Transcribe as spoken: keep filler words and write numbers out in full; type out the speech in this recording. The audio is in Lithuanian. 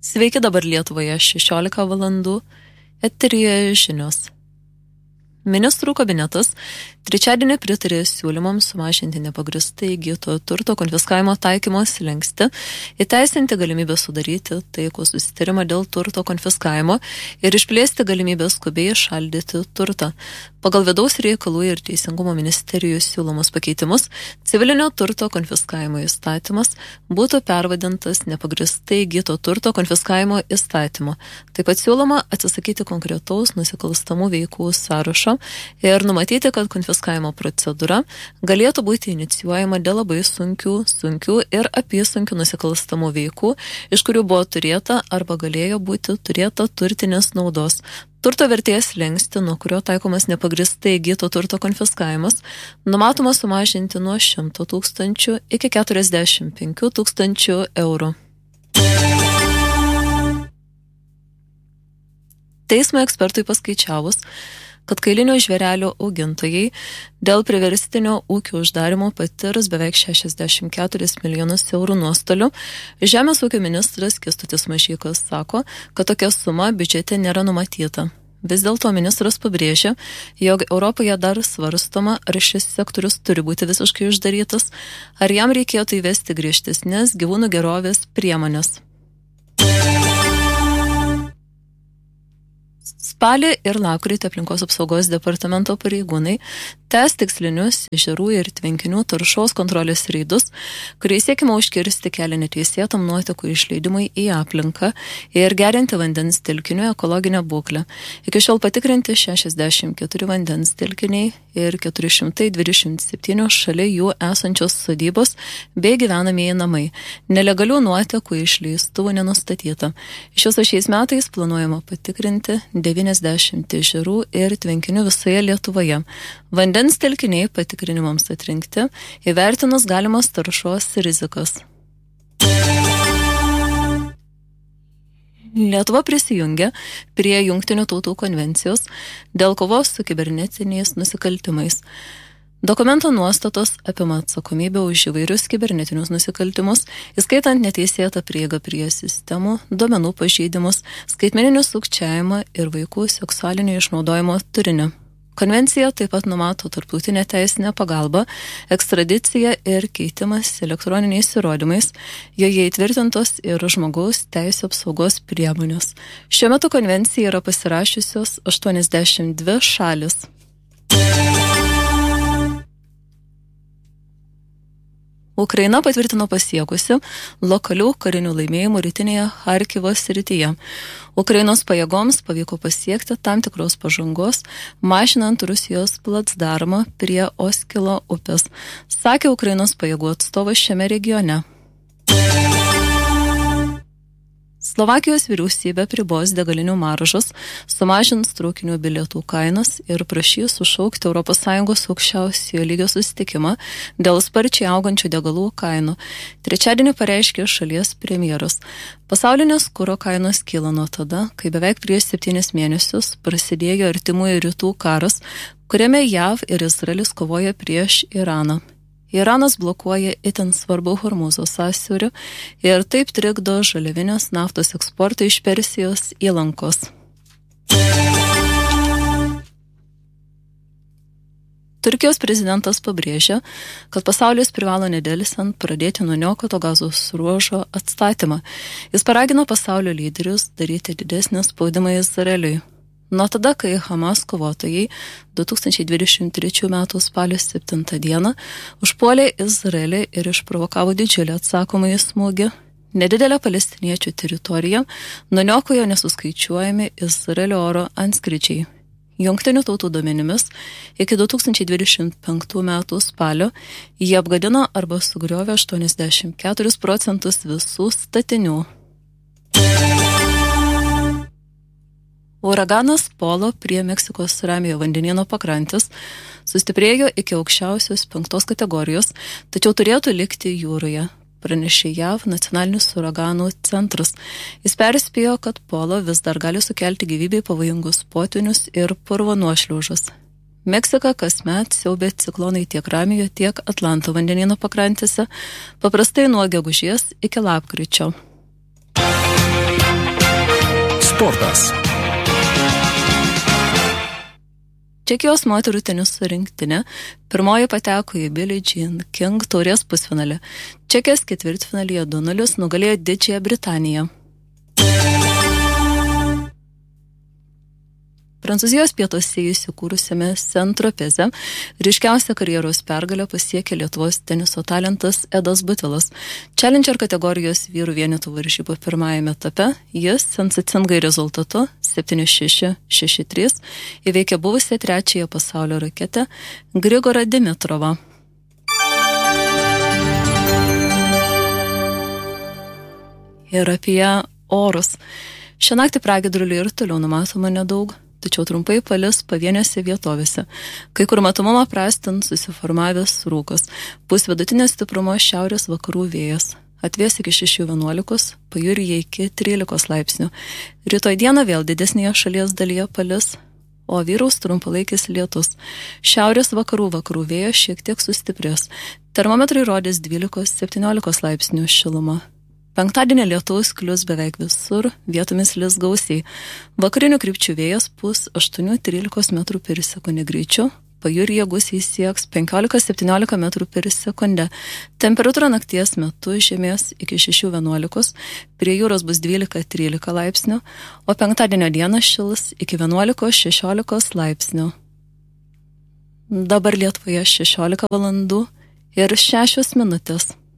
Sveiki, dabar Lietuvoje šešiolika valandų, eteryje žinios. Ministrų kabinetas trečiadienį pritarė siūlymams sumažinti nepagristai įgyto turto konfiskavimo taikymo slenkstį, įteisinti galimybę sudaryti taikų susitarimą dėl turto konfiskavimo ir išplėsti galimybę skubiai šaldyti turtą. Pagal Vidaus reikalų ir Teisingumo ministerijų siūlomus pakeitimus, civilinio turto konfiskavimo įstatymas būtų pervadintas nepagristai įgyto turto konfiskavimo įstatymu. Taip pat siūloma atsisakyti konkretaus nusikalstamų veikų sąrašo ir numatyti, kad konfiskavimo procedūra galėtų būti inicijuojama dėl labai sunkių, sunkių ir apysunkių nusikalstamų veikų, iš kurių buvo turėta arba galėjo būti turėta turtinės naudos. Turto vertės slengstį, nuo kurio taikomas nepagristai įgyto turto konfiskavimas, numatoma sumažinti nuo šimto tūkstančių iki keturiasdešimt penkių tūkstančių eurų. Teismo ekspertui paskaičiavus, kad kailinių žvėrelių augintojai dėl priverstinio ūkio uždarimo patirs beveik šešiasdešimt keturis milijonus eurų nuostolių, Žemės ūkio ministras Kęstutis Mažeika sako, kad tokia suma biudžete nėra numatyta. Vis dėlto ministras pabrėžia, jog Europoje dar svarstoma, ar šis sektorius turi būti visiškai uždarytas, ar jam reikėtų įvesti griežtesnės gyvūnų gerovės priemonės. Spalį ir lapkritį aplinkos apsaugos departamento pareigūnai tęs tikslinius ežerų ir tvenkinių taršos kontrolės reidus, kuriais siekiama užkirsti kelią neteisėtam nuotekų išleidimui į aplinką ir gerinti vandens telkinių ekologinę būklę. Iki šiol patikrinti šešiasdešimt keturi vandens telkiniai ir keturi šimtai dvidešimt septyni šalia jų esančios sodybos bei gyvenamieji namai. Nelegalių nuotekų išleistuvų nenustatyta. Iš viso šiais metais planuojama patikrinti devyniasdešimt ežerų ir tvenkinių visoje Lietuvoje. Vandens telkiniai patikrinimams atrinkti, įvertinus galimas taršos rizikas. Lietuva prisijungė prie Jungtinių tautų konvencijos dėl kovos su kibernetiniais nusikaltimais. Dokumento nuostatos apima atsakomybę už įvairius kibernetinius nusikaltimus, įskaitant neteisėtą prieigą prie sistemų, duomenų pažeidimus, skaitmeninį sukčiavimą ir vaikų seksualinio išnaudojimo turinį. Konvencija taip pat numato tarptautinę teisinę pagalbą, ekstradiciją ir keitimas elektroniniais įrodymais, joje įtvirtintos ir žmogaus teisių apsaugos priemonės. Šiuo metu konvenciją yra pasirašiusios aštuoniasdešimt dvi šalis. Ukraina patvirtino pasiekusi lokalių karinių laimėjimų rytinėje Charkivo srityje. Ukrainos pajėgoms pavyko pasiekti tam tikros pažangos, mažinant Rusijos placdarmą prie Oskilo upės, sakė Ukrainos pajėgų atstovas šiame regione. Slovakijos vyriausybė pribos degalinių maržas, sumažins traukinių bilietų kainas ir prašys sušaukti Europos Sąjungos aukščiausiojo lygio susitikimą dėl sparčiai augančių degalų kainų. Trečiadienį pareiškė šalies premjeras. Pasaulinės kuro kainos kyla nuo tada, kai beveik prieš septynis mėnesius prasidėjo artimųjų rytų karas, kuriame J A V ir Izraelis kovoja prieš Iraną. Iranas blokuoja itin svarbų Hormūzo sąsiaurį ir taip trikdo žaliavinės naftos eksportą iš Persijos įlankos. Turkijos prezidentas pabrėžia, kad pasaulis privalo nedelsiant pradėti nuniokoto Gazos ruožo atstatymą. Jis paragino pasaulio lyderius daryti didesnį spaudimą Izraeliui. Nuo tada, kai Hamas kovotojai du tūkstančiai dvidešimt trečių metų spalio septintą dieną užpuolė Izraelį ir išprovokavo didžiulį atsakomąjį smūgį, nedidelę palestiniečių teritoriją nuniokojo nesuskaičiuojami Izraelio oro antskridžiai. Jungtinių tautų duomenimis iki du tūkstančiai dvidešimt penktų metų spalio jie apgadino arba sugriovė aštuoniasdešimt keturis procentus visų statinių. Uraganas Polo prie Meksikos Ramiojo vandenyno pakrantės sustiprėjo iki aukščiausios penktos kategorijos, tačiau turėtų likti jūroje, pranešė J A V nacionalinis uraganų centras. Jis perspėjo, kad Polo vis dar gali sukelti gyvybei pavojingus potvynius ir purvo nuošliaužas. Meksika kasmet siaubia ciklonai tiek Ramiojo, tiek Atlanto vandenyno pakrantėse, paprastai nuo gegužės iki lapkričio. Sportas. Čekijos moterų teniso rinktinė pirmoji pateko į Billie Jean King taurės pusfinalį. Čekijos ketvirtfinalyje du nulis nugalėjo Didžiąją Britaniją. Prancūzijos pietuose įsikūrusiame Saint-Tropeze ryškiausia karjeros pergalę pasiekė Lietuvos teniso talentas Edas Butvilas. Challenger kategorijos vyrų vienetų varžybų pirmajame etape jis sensacingai rezultatu septyni šeši šeši trys įveikė buvusią trečiąją pasaulio raketę Grigorą Dimitrovą. Ir apie orus. Šią naktį pragiedrulių ir toliau numatoma nedaug, tačiau trumpai palis pavienėse vietovėse. Kai kur matomumą prastint susiformavęs rūkas. Pūs vidutinio stiprumo šiaurės vakarų vėjas. Atvės iki šešių vienuolikos, pajūryje iki trylikos laipsnių. Rytoj dieną vėl didesnėje šalies dalyje palis, o vyraus trumpalaikis lietus. Šiaurės vakarų vakarų vėjas šiek tiek sustiprės. Termometrai rodys dvylikos septyniolikos laipsnių šilumą. Penktadienį lietaus klius beveik visur, vietomis lis gausiai. Vakarinių krypčių vėjas pūs aštuoni trylika metrų per sekundę greičiu, pajūryje gūsiai sieks penkiolika septyniolika metrų per sekundę. Temperatūra nakties metu žemės iki šešių vienuolikos, prie jūros bus dvylika trylika laipsnių, o penktadienio dieną šils iki vienuolikos šešiolikos laipsnių. Dabar Lietuvoje šešiolika valandų ir šešios minutės.